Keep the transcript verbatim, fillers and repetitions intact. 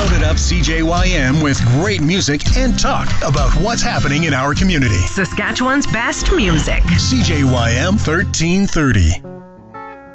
Loaded up C J Y M with great music and talk about what's happening in our community. Saskatchewan's best music. C J Y M thirteen thirty.